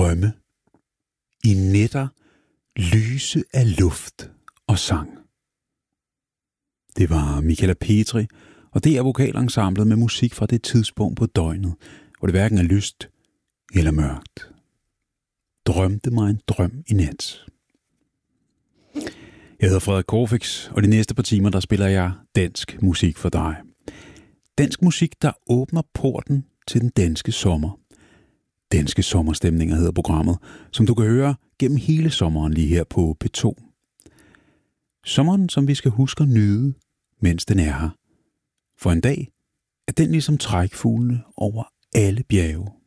drømme i nætter lyse af luft og sang. Det var Michala Petri, og det er vokalensemblet med musik fra det tidspunkt på døgnet, hvor det hverken er lyst eller mørkt. Drømte mig en drøm i nat. Jeg hedder Frederik Corfix, og de næste par timer, der spiller jeg dansk musik for dig. Dansk musik, der åbner porten til den danske sommer. Danske sommerstemninger hedder programmet, som du kan høre gennem hele sommeren lige her på P2. Sommeren, som vi skal huske at nyde, mens den er her. For en dag er den ligesom trækfuglene over alle bjerge.